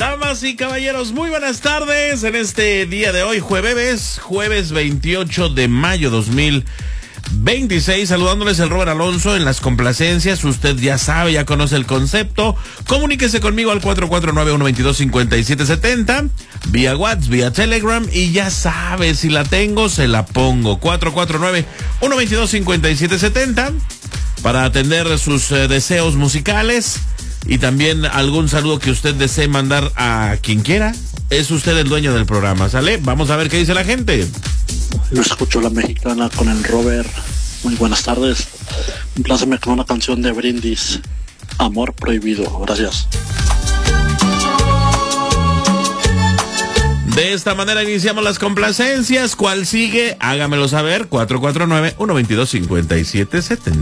Damas y caballeros, muy buenas tardes en este día de hoy, jueves 28 de mayo 2026, saludándoles el Robert Alonso en las complacencias. Usted ya sabe, ya conoce el concepto. Comuníquese conmigo al 449-122-5770, vía WhatsApp, vía Telegram, y ya sabe, si la tengo, se la pongo. 449-122-5770 para atender sus deseos musicales. Y también algún saludo que usted desee mandar a quien quiera. Es usted el dueño del programa, ¿sale? Vamos a ver qué dice la gente. Yo escucho La Mexicana con el Robert. Muy buenas tardes. Compláceme con una canción de Brindis, Amor Prohibido. Gracias. De esta manera iniciamos las complacencias. ¿Cuál sigue? Hágamelo saber. 449-122-5770.